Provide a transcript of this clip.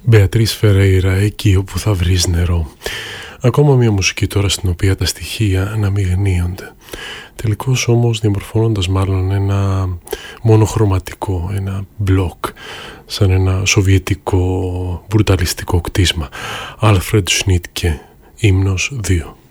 Μπεατρίς Φερέιρα, εκεί όπου θα βρεις νερό. Ακόμα μια μουσική τώρα στην οποία τα στοιχεία αναμειγνύονται. Τελικώς όμως διαμορφώνοντας μάλλον ένα μονοχρωματικό, ένα μπλοκ, σαν ένα σοβιετικό μπουρταλιστικό κτίσμα. Άλφρεντ Σνίτκε, ύμνος 2.